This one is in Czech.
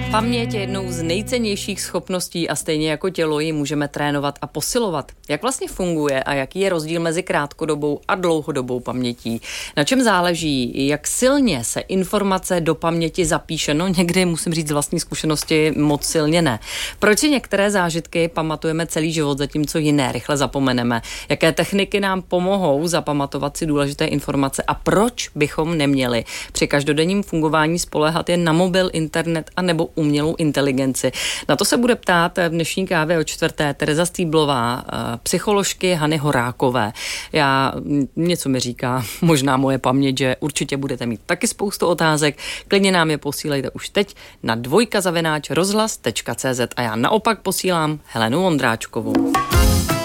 Paměť je jednou z nejcennějších schopností a stejně jako tělo ji můžeme trénovat a posilovat. Jak vlastně funguje a jaký je rozdíl mezi krátkodobou a dlouhodobou pamětí? Na čem záleží? Jak silně se informace do paměti zapíše? No někdy, musím říct z vlastní zkušenosti, moc silně ne. Proč si některé zážitky pamatujeme celý život, zatímco jiné rychle zapomeneme? Jaké techniky nám pomohou zapamatovat si důležité informace a proč bychom neměli při každodenním fungování spoléhat jen na mobil, internet a nebo umělou inteligenci? Na to se bude ptát v dnešní kávě o čtvrté Tereza Stýblová, psycholožky Hany Horákové. Něco mi říká, možná moje paměť, že určitě budete mít taky spoustu otázek. Klidně nám je posílejte už teď na dvojka@rozhlas.cz a já naopak posílám Helenu Vondráčkovou.